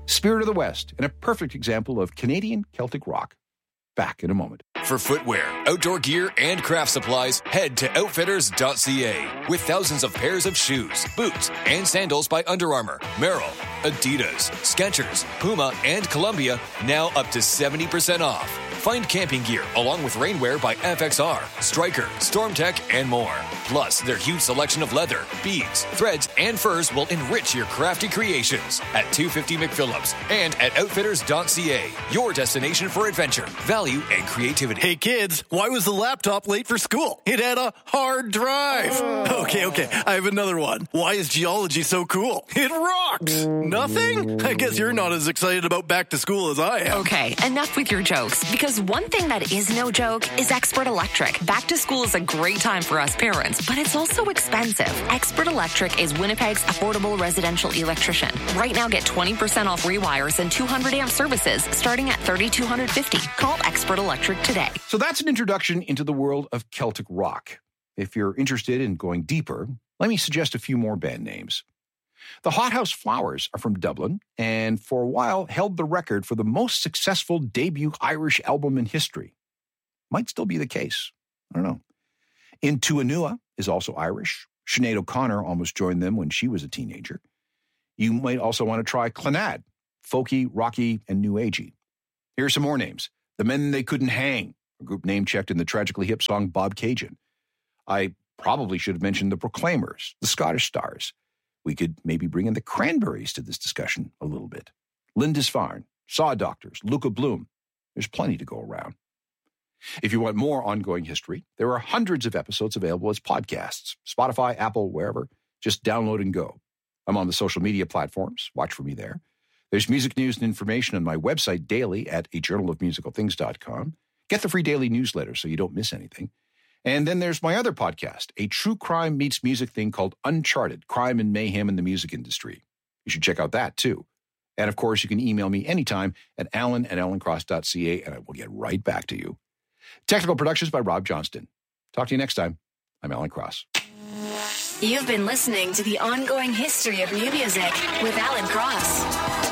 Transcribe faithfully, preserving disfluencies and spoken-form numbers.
Spirit of the West, and a perfect example of Canadian Celtic rock. Back in a moment. For footwear, outdoor gear, and craft supplies, head to outfitters dot c a. With thousands of pairs of shoes, boots, and sandals by Under Armour, Merrell, Adidas, Skechers, Puma, and Columbia, now up to seventy percent off. Find camping gear along with rainwear by F X R, Stryker, StormTech, and more. Plus, their huge selection of leather, beads, threads, and furs will enrich your crafty creations at two fifty McPhillips and at outfitters dot c a. Your destination for adventure, value, and creativity. Hey kids, why was the laptop late for school? It had a hard drive. Oh. Okay, okay, I have another one. Why is geology so cool? It rocks. Nothing? I guess you're not as excited about back to school as I am. Okay, enough with your jokes, because one thing that is no joke is Expert Electric. Back to school is a great time for us parents, but it's also expensive. Expert Electric is Winnipeg's affordable residential electrician. Right now, get twenty percent off rewires and two hundred amp services starting at three thousand two hundred fifty dollars. Call Expert Electric today. So that's an introduction into the world of Celtic rock. If you're interested in going deeper, let me suggest a few more band names. The Hothouse Flowers are from Dublin and for a while held the record for the most successful debut Irish album in history. Might still be the case. I don't know. In Tuanua is also Irish. Sinead O'Connor almost joined them when she was a teenager. You might also want to try Clannad, folky, rocky, and new agey. Here are some more names. The Men They Couldn't Hang, a group name checked in the tragically hip song Bob Cajun. I probably should have mentioned the Proclaimers, the Scottish Stars. We could maybe bring in the Cranberries to this discussion a little bit. Lindisfarne, Saw Doctors, Luca Bloom. There's plenty to go around. If you want more ongoing history, there are hundreds of episodes available as podcasts. Spotify, Apple, wherever. Just download and go. I'm on the social media platforms. Watch for me there. There's music news and information on my website daily at a journal of musical things dot com. Get the free daily newsletter so you don't miss anything. And then there's my other podcast, a true crime meets music thing called Uncharted, Crime and Mayhem in the Music Industry. You should check out that too. And of course, you can email me anytime at alan at alan cross dot c a and I will get right back to you. Technical productions by Rob Johnston. Talk to you next time. I'm Alan Cross. You've been listening to The Ongoing History of New Music with Alan Cross.